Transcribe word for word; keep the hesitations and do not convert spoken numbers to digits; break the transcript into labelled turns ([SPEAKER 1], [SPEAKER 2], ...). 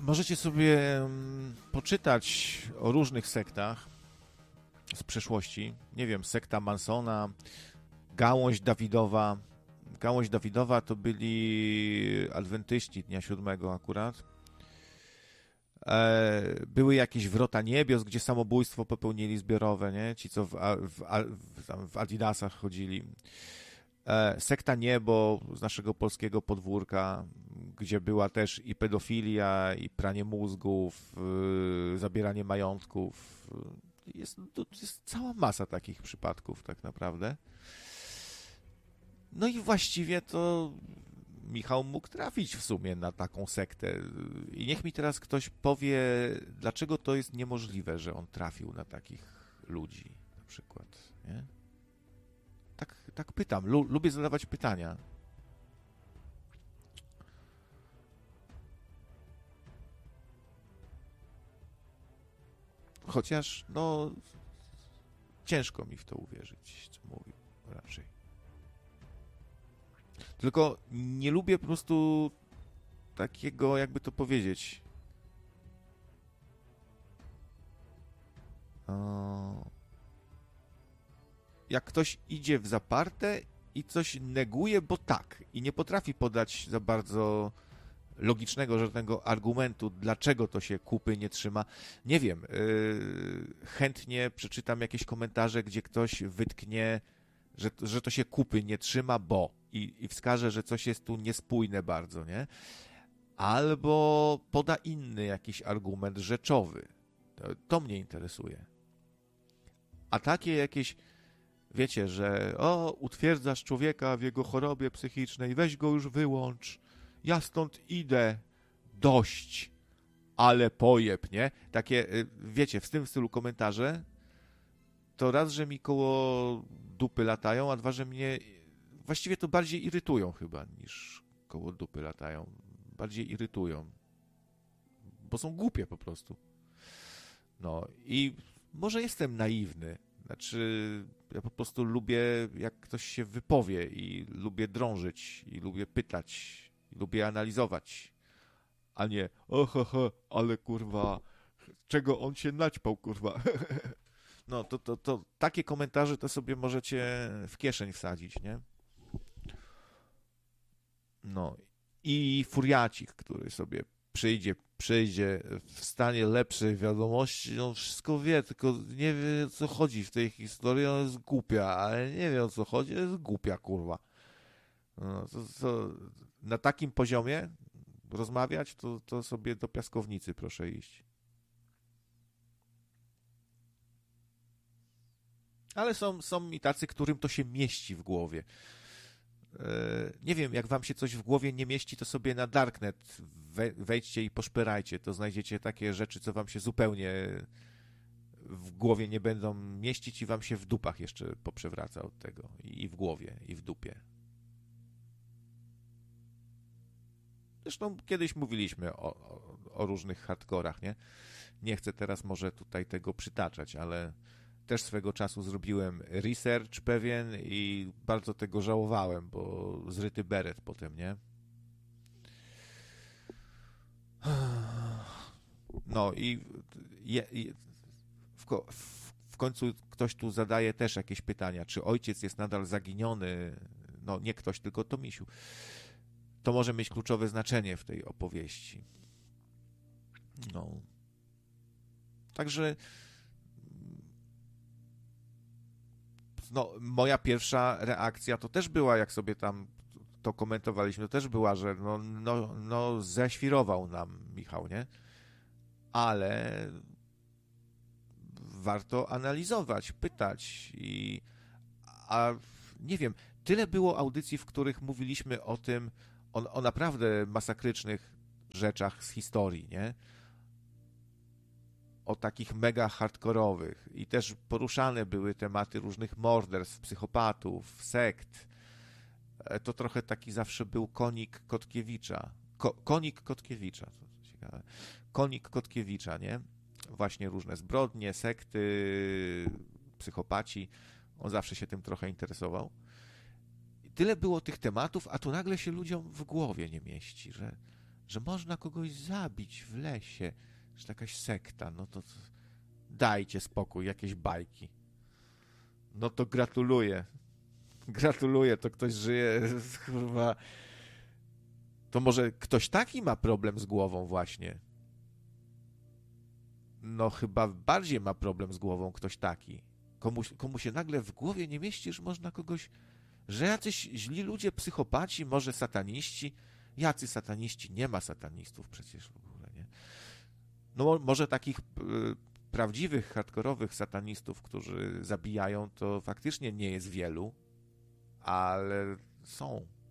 [SPEAKER 1] Możecie sobie mm, poczytać o różnych sektach z przeszłości. Nie wiem, sekta Mansona, Gałąź Dawidowa. Gałąź Dawidowa to byli adwentyści Dnia Siódmego akurat. E, były jakieś wrota niebios, gdzie samobójstwo popełnili zbiorowe, nie? Ci, co w, w, w, w Adidasach chodzili. E, sekta Niebo z naszego polskiego podwórka, gdzie była też i pedofilia, i pranie mózgów, y, zabieranie majątków. Jest, jest cała masa takich przypadków tak naprawdę. No i właściwie to Michał mógł trafić w sumie na taką sektę. I niech mi teraz ktoś powie, dlaczego to jest niemożliwe, że on trafił na takich ludzi na przykład, nie? Tak, tak pytam. Lu- lubię zadawać pytania. Chociaż, no, ciężko mi w to uwierzyć, co mówił raczej. Tylko nie lubię po prostu takiego, jakby to powiedzieć, o... jak ktoś idzie w zaparte i coś neguje, bo tak, i nie potrafi podać za bardzo logicznego, żadnego argumentu, dlaczego to się kupy nie trzyma. Nie wiem, yy, chętnie przeczytam jakieś komentarze, gdzie ktoś wytknie, że, że to się kupy nie trzyma, bo i, i wskaże, że coś jest tu niespójne bardzo, nie? Albo poda inny jakiś argument rzeczowy. To, to mnie interesuje. A takie jakieś, wiecie, że o, utwierdzasz człowieka w jego chorobie psychicznej, weź go już wyłącz, ja stąd idę, dość, ale pojeb, nie? Takie, wiecie, w tym stylu komentarze, to raz, że mi koło dupy latają, a dwa, że mnie właściwie to bardziej irytują chyba, niż koło dupy latają. Bardziej irytują, bo są głupie po prostu. No i może jestem naiwny, znaczy ja po prostu lubię, jak ktoś się wypowie i lubię drążyć i lubię pytać i lubię analizować, a nie oho, ho, ale kurwa, czego on się naćpał, kurwa. No to, to, to takie komentarze to sobie możecie w kieszeń wsadzić, nie? No i furiacik, który sobie przyjdzie, przyjdzie w stanie lepszej wiadomości, on wszystko wie, tylko nie wie, o co chodzi w tej historii, ona jest głupia, ale nie wie, o co chodzi, jest głupia, kurwa. No, to, to na takim poziomie rozmawiać, to, to sobie do piaskownicy proszę iść. Ale są, są i tacy, którym to się mieści w głowie. Nie wiem, jak wam się coś w głowie nie mieści, to sobie na Darknet wejdźcie i poszperajcie. To znajdziecie takie rzeczy, co wam się zupełnie w głowie nie będą mieścić i wam się w dupach jeszcze poprzewraca od tego. I w głowie, i w dupie. Zresztą kiedyś mówiliśmy o, o, o różnych hardkorach, nie? Nie chcę teraz może tutaj tego przytaczać, ale też swego czasu zrobiłem research pewien i bardzo tego żałowałem, bo zryty beret potem, nie? No i je, je, w, ko, w, w końcu ktoś tu zadaje też jakieś pytania, czy ojciec jest nadal zaginiony? No nie ktoś, tylko Tomisiu. To może mieć kluczowe znaczenie w tej opowieści. No. Także no, moja pierwsza reakcja to też była, jak sobie tam to komentowaliśmy, to też była, że no, no, no ześwirował nam Michał, nie? Ale warto analizować, pytać i a nie wiem, tyle było audycji, w których mówiliśmy o tym, o, o naprawdę masakrycznych rzeczach z historii, nie? O takich mega hardkorowych i też poruszane były tematy różnych morderstw, psychopatów, sekt. To trochę taki zawsze był konik Kotkiewicza. Ko- konik Kotkiewicza, to ciekawe. Konik Kotkiewicza, nie? Właśnie różne zbrodnie, sekty, psychopaci. On zawsze się tym trochę interesował. I tyle było tych tematów, a tu nagle się ludziom w głowie nie mieści, że że można kogoś zabić w lesie, że jakaś sekta, no to dajcie spokój, jakieś bajki. No to gratuluję. Gratuluję, to ktoś żyje, kurwa. To może ktoś taki ma problem z głową właśnie. No chyba bardziej ma problem z głową ktoś taki. Komu, komu się nagle w głowie nie mieści, że można kogoś, że jacyś źli ludzie, psychopaci, może sataniści. Jacy sataniści? Nie ma satanistów przecież w ogóle, nie? No może takich y, prawdziwych, hardkorowych satanistów, którzy zabijają, to faktycznie nie jest wielu, ale są.